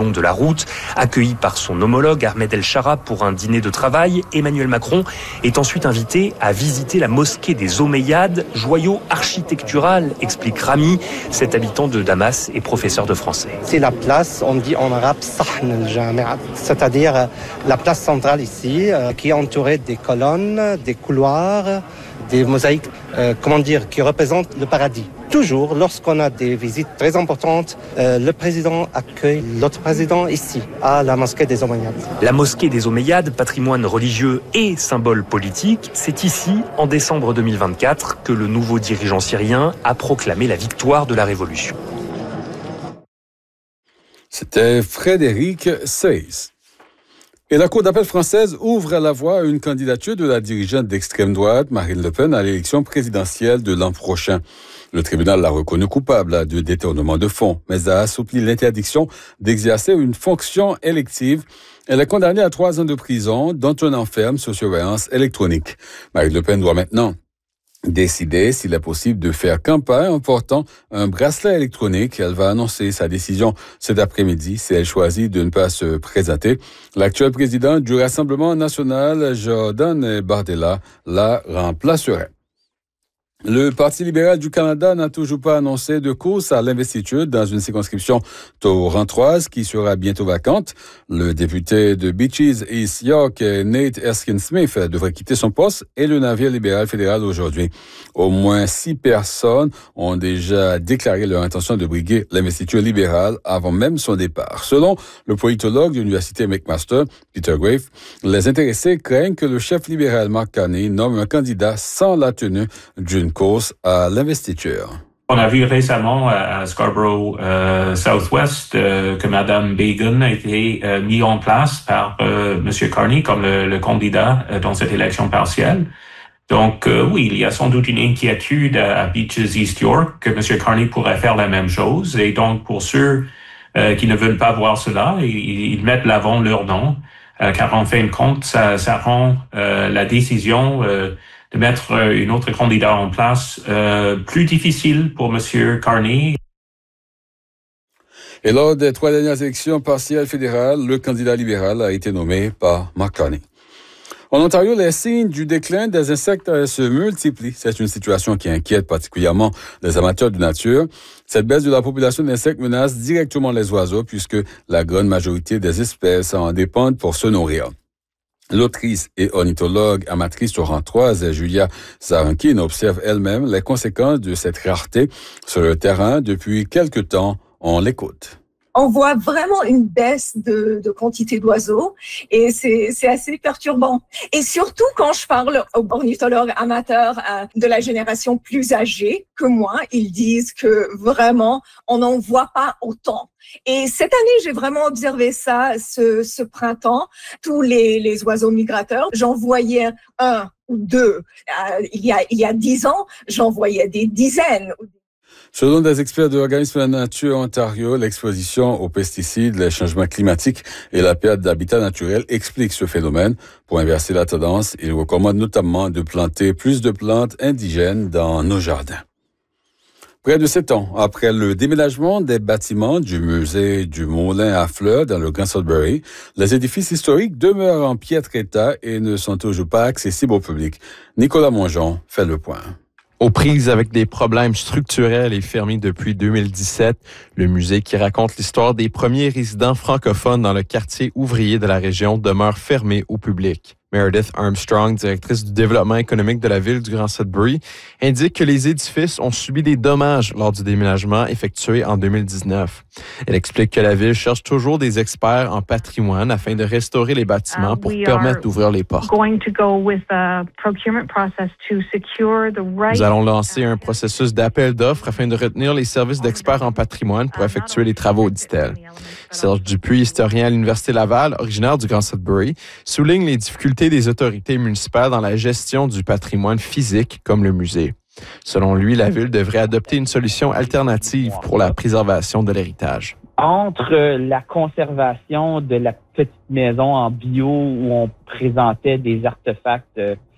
long de la route. Accueilli par son homologue Ahmed El Chara pour un dîner de travail, Emmanuel Macron est ensuite invité à visiter la mosquée des Omeyyades, joyau architectural, explique Rami, cet habitant de Damas et professeur de français. C'est la place, on dit en arabe, Sahn al-Jami'a, c'est-à-dire la place centrale ici, qui est entourée des colonnes, des couloirs, des mosaïques, qui représentent le paradis. Toujours, lorsqu'on a des visites très importantes, le président accueille l'autre président ici, à la mosquée des Omeyyades. La mosquée des Omeyyades, patrimoine religieux et symbole politique, c'est ici, en décembre 2024, que le nouveau dirigeant syrien a proclamé la victoire de la révolution. C'était Frédéric Seyss. Et la Cour d'appel française ouvre la voie à une candidature de la dirigeante d'extrême droite, Marine Le Pen, à l'élection présidentielle de l'an prochain. Le tribunal l'a reconnue coupable de détournement de fonds, mais a assoupli l'interdiction d'exercer une fonction élective. Elle est condamnée à 3 ans de prison, dont un an ferme sur surveillance électronique. Marine Le Pen doit maintenant décider s'il est possible de faire campagne en portant un bracelet électronique. Elle va annoncer sa décision cet après-midi si elle choisit de ne pas se présenter. L'actuel président du Rassemblement national, Jordan Bardella, la remplacerait. Le Parti libéral du Canada n'a toujours pas annoncé de course à l'investiture dans une circonscription torontoise qui sera bientôt vacante. Le député de Beaches East York, Nate Erskine-Smith, devrait quitter son poste et le navire libéral fédéral aujourd'hui. Au moins 6 personnes ont déjà déclaré leur intention de briguer l'investiture libérale avant même son départ. Selon le politologue de l'Université McMaster, Peter Grafe, les intéressés craignent que le chef libéral Mark Carney nomme un candidat sans la tenue d'une course à l'investiture. On a vu récemment à Scarborough Southwest que Mme Bagan a été mise en place par M. Carney comme le candidat dans cette élection partielle. Donc oui, il y a sans doute une inquiétude à Beaches East York que M. Carney pourrait faire la même chose. Et donc pour ceux qui ne veulent pas voir cela, ils mettent l'avant leur nom, car en fin de compte, ça rend la décision de mettre une autre candidat en place plus difficile pour M. Carney. Et lors des 3 dernières élections partielles fédérales, le candidat libéral a été nommé par Mark Carney. En Ontario, les signes du déclin des insectes se multiplient. C'est une situation qui inquiète particulièrement les amateurs de nature. Cette baisse de la population d'insectes menace directement les oiseaux puisque la grande majorité des espèces en dépendent pour se nourrir. L'autrice et ornithologue amatrice torontoise Julia Zarankin observe elle-même les conséquences de cette rareté sur le terrain depuis quelque temps. On l'écoute. On voit vraiment une baisse de quantité d'oiseaux et c'est assez perturbant. Et surtout quand je parle aux ornithologues amateurs de la génération plus âgée que moi, ils disent que vraiment on n'en voit pas autant. Et cette année, j'ai vraiment observé ça ce printemps. Tous les oiseaux migrateurs, j'en voyais 1 ou 2. Il y a 10 ans, j'en voyais des dizaines. Selon des experts de l'Organisme de la Nature Ontario, l'exposition aux pesticides, les changements climatiques et la perte d'habitat naturel expliquent ce phénomène. Pour inverser la tendance, ils recommandent notamment de planter plus de plantes indigènes dans nos jardins. Près de 7 ans après le déménagement des bâtiments du musée du Moulin à Fleurs dans le Grand Sudbury, les édifices historiques demeurent en piètre état et ne sont toujours pas accessibles au public. Nicolas Mongeon fait le point. Aux prises avec des problèmes structurels et fermé depuis 2017, le musée qui raconte l'histoire des premiers résidents francophones dans le quartier ouvrier de la région demeure fermé au public. Meredith Armstrong, directrice du développement économique de la ville du Grand Sudbury, indique que les édifices ont subi des dommages lors du déménagement effectué en 2019. Elle explique que la ville cherche toujours des experts en patrimoine afin de restaurer les bâtiments pour permettre d'ouvrir les portes. Nous allons lancer un processus d'appel d'offres afin de retenir les services d'experts en patrimoine pour effectuer les travaux, dit-elle. Serge Dupuis, historien à l'Université Laval, originaire du Grand Sudbury, souligne les difficultés des autorités municipales dans la gestion du patrimoine physique comme le musée. Selon lui, la ville devrait adopter une solution alternative pour la préservation de l'héritage. Entre la conservation de la petite maison en bio où on présentait des artefacts